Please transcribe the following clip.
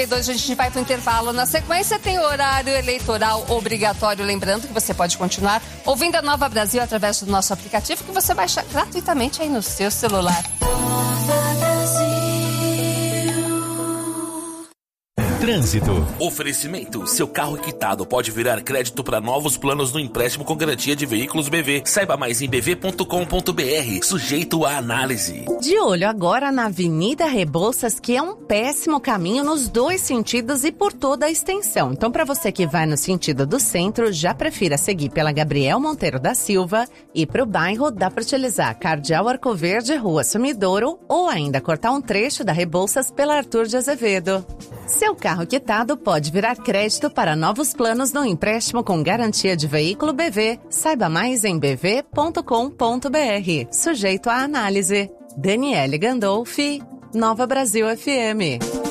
8h42, a gente vai para o intervalo. Na sequência tem horário eleitoral obrigatório. Lembrando que você pode continuar ouvindo a Nova Brasil através do nosso aplicativo, que você baixa gratuitamente aí no seu celular. Trânsito. Oferecimento. Seu carro quitado pode virar crédito para novos planos no empréstimo com garantia de veículos BV. Saiba mais em bv.com.br. Sujeito à análise. De olho agora na Avenida Rebouças, que é um péssimo caminho nos dois sentidos e por toda a extensão. Então, para você que vai no sentido do centro, já prefira seguir pela Gabriel Monteiro da Silva, e para o bairro dá para utilizar Cardeal Arcoverde, Rua Sumidouro, ou ainda cortar um trecho da Rebouças pela Arthur de Azevedo. Seu carro quitado pode virar crédito para novos planos no empréstimo com garantia de veículo BV. Saiba mais em bv.com.br. Sujeito à análise. Daniele Gandolfi, Nova Brasil FM.